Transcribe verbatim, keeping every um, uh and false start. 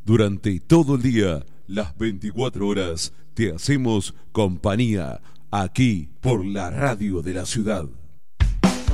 Durante todo el día, las veinticuatro horas, te hacemos compañía aquí por la radio de la ciudad.